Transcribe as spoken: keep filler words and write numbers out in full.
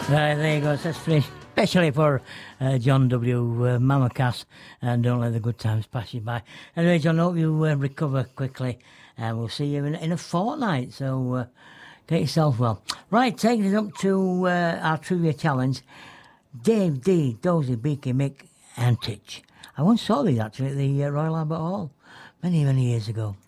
Right, there you go. So that's finished, especially for uh, John W. Uh, Mama Cass, and don't let the good times pass you by. Anyway, John, hope you uh, recover quickly, and we'll see you in, in a fortnight. So uh, get yourself well. Right, taking us up to uh, our trivia challenge. Dave D, Dozy, Beaky, Mick, and Titch. I once saw these actually at the uh, Royal Albert Hall many, many years ago.